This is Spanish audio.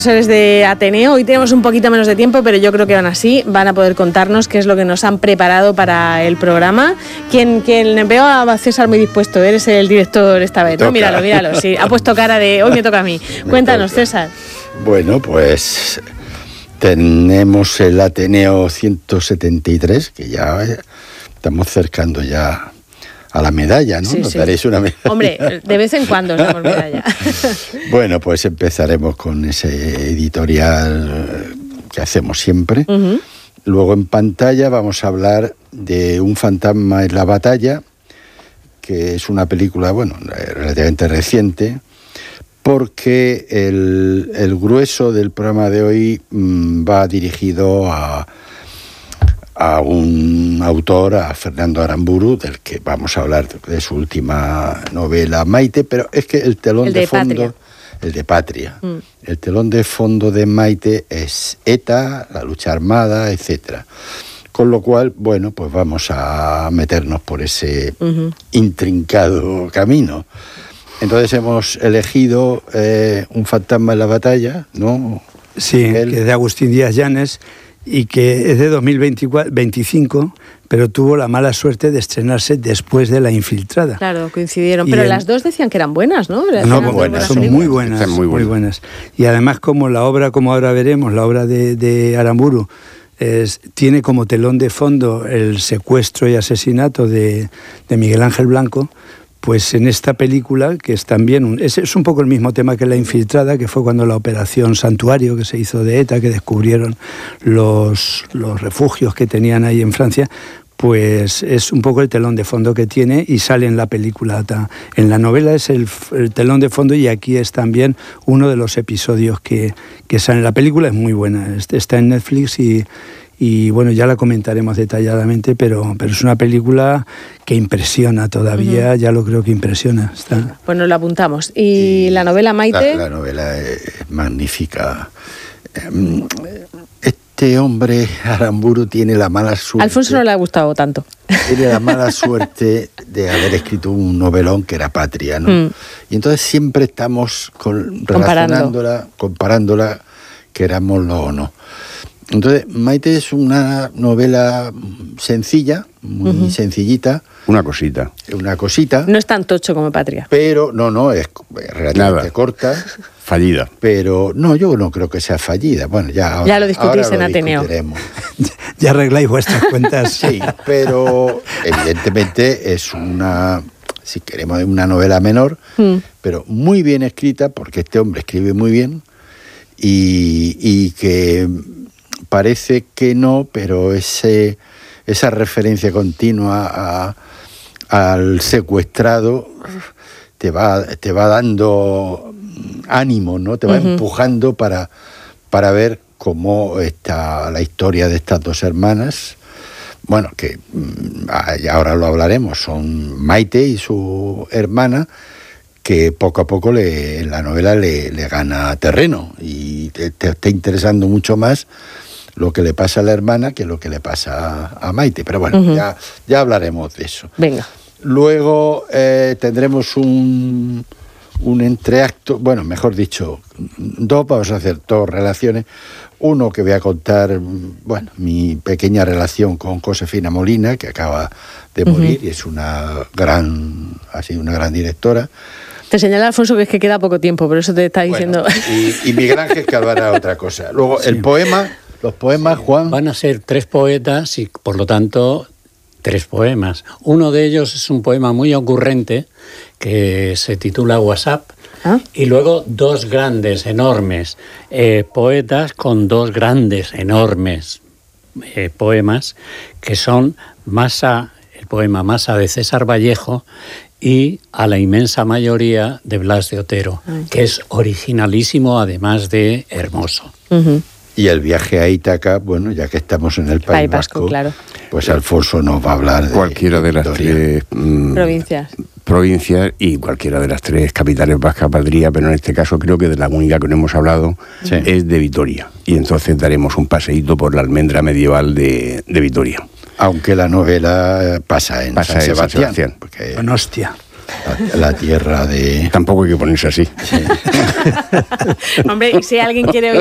Profesores de Ateneo, hoy tenemos un poquito menos de tiempo, pero yo creo que van a poder contarnos qué es lo que nos han preparado para el programa. Quien veo a César muy dispuesto, eres el director esta vez, ¿no? Míralo, sí, ha puesto cara de hoy me toca a mí. Cuéntanos, César. Bueno, pues tenemos el Ateneo 173, que ya estamos cercando ya a la medalla, ¿no? Sí, Nos sí. daréis una medalla. Hombre, de vez en cuando os damos medalla. Bueno, pues empezaremos con ese editorial que hacemos siempre. Uh-huh. Luego en pantalla vamos a hablar de Un fantasma en la batalla, que es una película, bueno, relativamente reciente, porque el grueso del programa de hoy va dirigido a un autor, a Fernando Aramburu, del que vamos a hablar de su última novela, Maite, pero es que el telón de fondo... Patria. El de Patria. El telón de fondo de Maite es ETA, la lucha armada, etcétera. Con lo cual, bueno, pues vamos a meternos por ese intrincado camino. Entonces hemos elegido Un fantasma en la batalla, ¿no? Sí, que es de Agustín Díaz Llanes y que es de 2025, pero tuvo la mala suerte de estrenarse después de La infiltrada. Claro, coincidieron, pero las dos decían que eran buenas, ¿no? No, son muy buenas. Y además, como ahora veremos, la obra de Aramburu, tiene como telón de fondo el secuestro y asesinato de Miguel Ángel Blanco. Pues en esta película, que es también es un poco el mismo tema que La infiltrada, que fue cuando la operación Santuario que se hizo de ETA, que descubrieron los refugios que tenían ahí en Francia, pues es un poco el telón de fondo que tiene y sale en la película. En la novela es el telón de fondo y aquí es también uno de los episodios que sale en la película. Es muy buena, está en Netflix y bueno, ya la comentaremos detalladamente, pero es una película que impresiona todavía, ya lo creo que impresiona. Pues nos la apuntamos. ¿Y la novela Maite? La novela es magnífica. Este hombre, Aramburu, tiene la mala suerte... Alfonso no le ha gustado tanto. Tiene la mala suerte de haber escrito un novelón que era Patria, ¿no? Y entonces siempre estamos comparándola, querámoslo o no. Entonces, Maite es una novela sencilla, muy sencillita. Una cosita. No es tan tocho como Patria. Pero, no, es relativamente corta. Fallida. Pero, no, yo no creo que sea fallida. Bueno, ya lo discutís en Ateneo. Ya arregláis vuestras cuentas. Sí, pero evidentemente es si queremos, una novela menor, pero muy bien escrita, porque este hombre escribe muy bien y que... Parece que no, pero esa referencia continua al secuestrado te va dando ánimo, ¿no? Te va empujando para ver cómo está la historia de estas dos hermanas. Bueno, que ahora lo hablaremos, son Maite y su hermana, que poco a poco en la novela le gana terreno y te está interesando mucho más lo que le pasa a la hermana que lo que le pasa a Maite. Pero bueno, ya hablaremos de eso. Venga. Luego tendremos un entreacto, bueno, mejor dicho, vamos a hacer dos relaciones. Uno que voy a contar, bueno, mi pequeña relación con Josefina Molina, que acaba de morir y es ha sido una gran directora. Te señala Alfonso que es que queda poco tiempo, por eso te está diciendo... Y Miguel Ángel Calvará otra cosa. Luego, los poemas, Juan... Van a ser 3 poetas y, por lo tanto, 3 poemas. Uno de ellos es un poema muy ocurrente que se titula WhatsApp. Y luego 2 grandes, enormes poetas con 2 grandes, enormes poemas, que son el poema Masa de César Vallejo y A la inmensa mayoría de Blas de Otero, que es originalísimo, además de hermoso. Y el viaje a Ítaca, bueno, ya que estamos en el País Vasco, claro. Pues Alfonso nos va a hablar de cualquiera de las 3 provincias y cualquiera de las 3 capitales vascas valdría, pero en este caso creo que de la única que no hemos hablado es de Vitoria. Y entonces daremos un paseíto por la almendra medieval de Vitoria. Aunque la novela pasa en San Sebastián. En Ostia. la tierra de... Tampoco hay que ponerse así. Hombre, si alguien quiere